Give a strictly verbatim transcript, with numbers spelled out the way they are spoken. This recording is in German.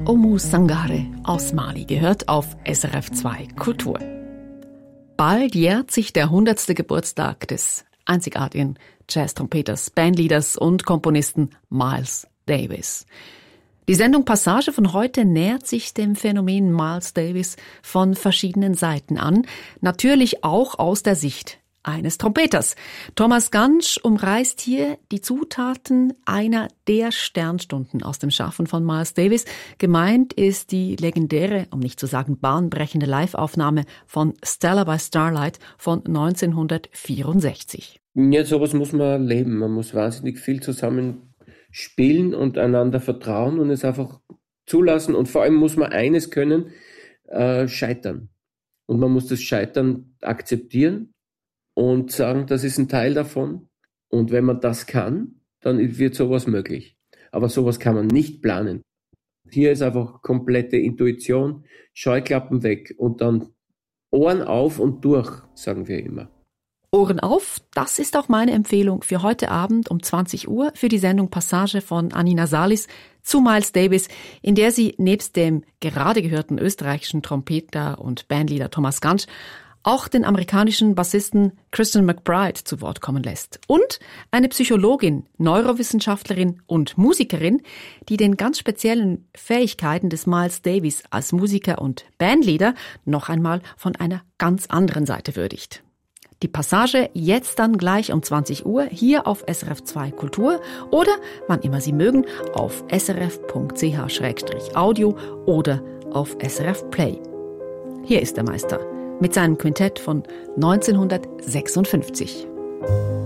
Oumou Sangaré aus Mali gehört auf S R F zwei Kultur. Bald jährt sich der hundertste Geburtstag des einzigartigen Jazz-Trompeters, Bandleaders und Komponisten Miles Davis. Die Sendung Passage von heute nähert sich dem Phänomen Miles Davis von verschiedenen Seiten an, natürlich auch aus der Sicht eines Trompeters. Thomas Gansch umreißt hier die Zutaten einer der Sternstunden aus dem Schaffen von Miles Davis. Gemeint ist die legendäre, um nicht zu sagen bahnbrechende Live-Aufnahme von Stella by Starlight von neunzehnhundertvierundsechzig. Ja, sowas muss man erleben. Man muss wahnsinnig viel zusammen spielen und einander vertrauen und es einfach zulassen. Und vor allem muss man eines können, äh, scheitern. Und man muss das Scheitern akzeptieren und sagen, das ist ein Teil davon. Und wenn man das kann, dann wird sowas möglich. Aber sowas kann man nicht planen. Hier ist einfach komplette Intuition, Scheuklappen weg und dann Ohren auf und durch, sagen wir immer. Ohren auf, das ist auch meine Empfehlung für heute Abend um zwanzig Uhr für die Sendung Passage von Anina Salis zu Miles Davis, in der sie nebst dem gerade gehörten österreichischen Trompeter und Bandleader Thomas Gansch auch den amerikanischen Bassisten Christian McBride zu Wort kommen lässt. Und eine Psychologin, Neurowissenschaftlerin und Musikerin, die den ganz speziellen Fähigkeiten des Miles Davis als Musiker und Bandleader noch einmal von einer ganz anderen Seite würdigt. Die Passage jetzt dann gleich um zwanzig Uhr hier auf S R F zwei Kultur oder, wann immer Sie mögen, auf s r f punkt c h slash audio oder auf S R F Play. Hier ist der Meister mit seinem Quintett von neunzehnhundertsechsundfünfzig.